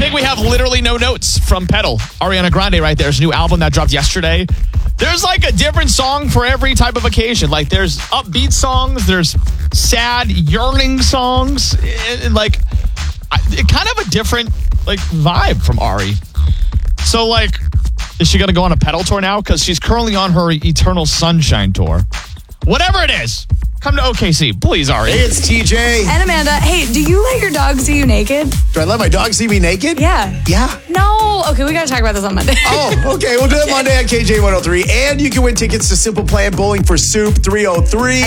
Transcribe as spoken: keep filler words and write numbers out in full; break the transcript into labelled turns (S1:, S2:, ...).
S1: think we have literally no notes from Petal. Ariana Grande right there's a new album that dropped yesterday. There's like a different song for every type of occasion. Like there's upbeat songs, there's sad, yearning songs, and, and like I, it kind of a different like vibe from Ari. So like, is she going to go on a Petal tour now? Because she's currently on her Eternal Sunshine tour. Whatever it is, come to O K C, please, Ari.
S2: Hey, it's T J.
S3: And Amanda, hey, do you let your dog see you naked?
S2: Do I let my dog see me naked?
S3: Yeah.
S2: Yeah.
S3: No. Okay, we got to talk about this on Monday.
S2: Oh, okay. We'll do it Monday on K J one oh three. And you can win tickets to Simple Plan Bowling for Soup three oh three.